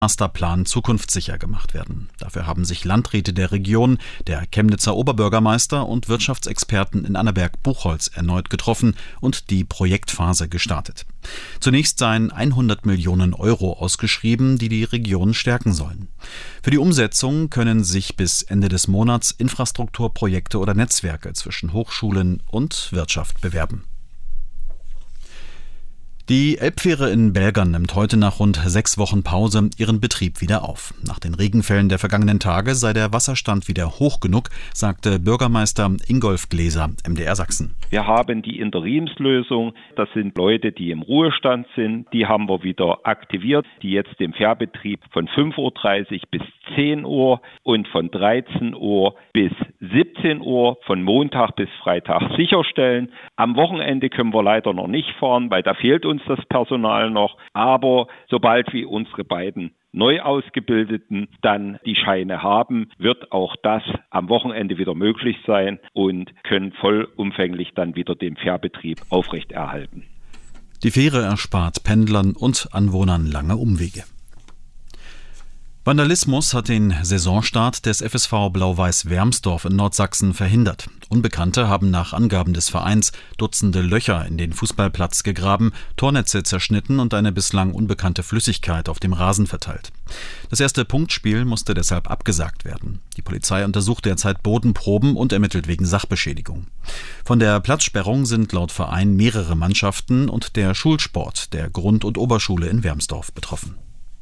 Masterplan zukunftssicher gemacht werden. Dafür haben sich Landräte der Region, der Chemnitzer Oberbürgermeister und Wirtschaftsexperten in Annaberg-Buchholz erneut getroffen und die Projektphase gestartet. Zunächst seien 100 Millionen Euro ausgeschrieben, die die Region stärken sollen. Für die Umsetzung können sich bis Ende des Monats Infrastrukturprojekte oder Netzwerke zwischen Hochschulen und Wirtschaft bewerben. Die Elbfähre in Belgern nimmt heute nach rund 6 Wochen Pause ihren Betrieb wieder auf. Nach den Regenfällen der vergangenen Tage sei der Wasserstand wieder hoch genug, sagte Bürgermeister Ingolf Gläser, MDR Sachsen. Wir haben die Interimslösung. Das sind Leute, die im Ruhestand sind. Die haben wir wieder aktiviert, die jetzt den Fährbetrieb von 5:30 Uhr bis 10 Uhr und von 13 Uhr bis 17 Uhr von Montag bis Freitag sicherstellen. Am Wochenende können wir leider noch nicht fahren, weil da fehlt uns das Personal noch. Aber sobald wir unsere beiden neu Ausgebildeten dann die Scheine haben, wird auch das am Wochenende wieder möglich sein und können vollumfänglich dann wieder den Fährbetrieb aufrechterhalten. Die Fähre erspart Pendlern und Anwohnern lange Umwege. Vandalismus hat den Saisonstart des FSV Blau-Weiß Wermsdorf in Nordsachsen verhindert. Unbekannte haben nach Angaben des Vereins Dutzende Löcher in den Fußballplatz gegraben, Tornetze zerschnitten und eine bislang unbekannte Flüssigkeit auf dem Rasen verteilt. Das erste Punktspiel musste deshalb abgesagt werden. Die Polizei untersucht derzeit Bodenproben und ermittelt wegen Sachbeschädigung. Von der Platzsperrung sind laut Verein mehrere Mannschaften und der Schulsport der Grund- und Oberschule in Wermsdorf betroffen.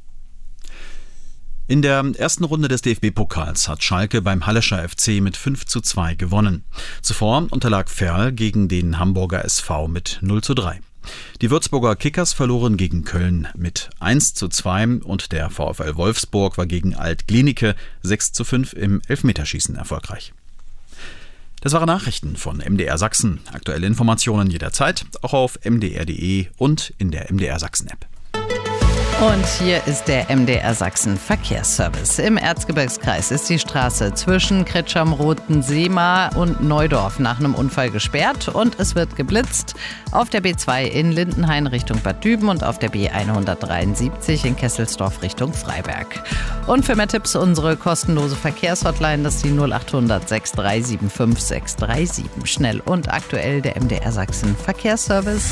In der ersten Runde des DFB-Pokals hat Schalke beim Hallischer FC mit 5:2 gewonnen. Zuvor unterlag Verl gegen den Hamburger SV mit 0:3. Die Würzburger Kickers verloren gegen Köln mit 1:2 und der VfL Wolfsburg war gegen Alt-Glienicke 6:5 im Elfmeterschießen erfolgreich. Das waren Nachrichten von MDR Sachsen. Aktuelle Informationen jederzeit, auch auf mdr.de und in der MDR Sachsen-App. Und hier ist der MDR Sachsen Verkehrsservice. Im Erzgebirgskreis ist die Straße zwischen Kretscham-Roten-Seemar und Neudorf nach einem Unfall gesperrt und es wird geblitzt auf der B2 in Lindenhain Richtung Bad Düben und auf der B173 in Kesselsdorf Richtung Freiberg. Und für mehr Tipps unsere kostenlose Verkehrshotline, das ist die 0800 6375 637. Schnell und aktuell der MDR Sachsen Verkehrsservice.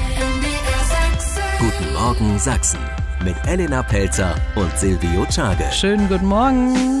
Guten Morgen Sachsen mit Elena Pelzer und Silvio Czage. Schönen guten Morgen.